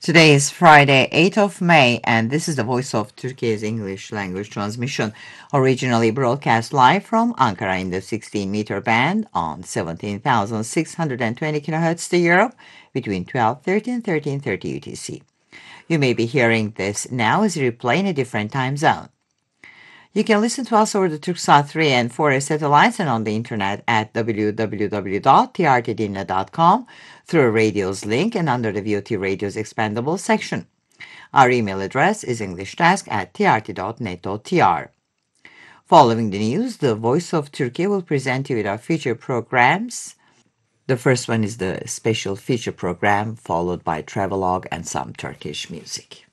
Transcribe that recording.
Today is Friday, 8th of May, and this is the Voice of Turkey's English language transmission, originally broadcast live from Ankara in the 16-meter band on 17,620 kHz to Europe between 12:30 and 13:30 UTC. You may be hearing this now as a replay in a different time zone. You can listen to us over the Turksat 3 and 4 satellites and on the internet at www.trtdinle.com through a radios link and under the VOT Radio's expandable section. Our email address is englishdesk@trt.net.tr. Following the news, the Voice of Turkey will present you with our feature programs. The first one is the special feature program, followed by travelogue and some Turkish music.